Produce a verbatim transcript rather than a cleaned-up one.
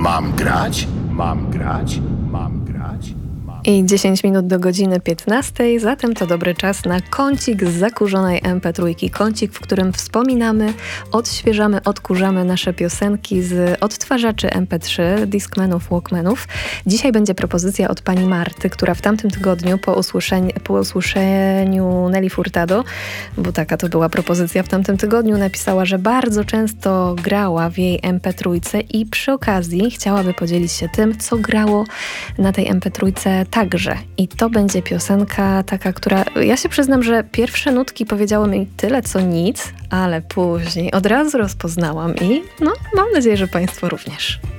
Mam grać? Mam grać? Mam grać? Mam... I dziesięć minut do godziny piętnastej, zatem to dobry czas na kącik z zakurzonej em pe trzy. Kącik, w którym wspominamy, odświeżamy, odkurzamy nasze piosenki z odtwarzaczy em pe trzy, Discmanów, Walkmanów. Dzisiaj będzie propozycja od pani Marty, która w tamtym tygodniu po usłyszeniu, po usłyszeniu Nelly Furtado, bo taka to była propozycja w tamtym tygodniu, napisała, że bardzo często grała w jej em pe trzy i przy okazji chciałaby podzielić się tym, co grało na tej em pe trzy także. I to będzie piosenka taka, która... Ja się przyznam, że pierwsze nutki powiedziały mi tyle, co nic, ale później od razu rozpoznałam i no, mam nadzieję, że państwo również.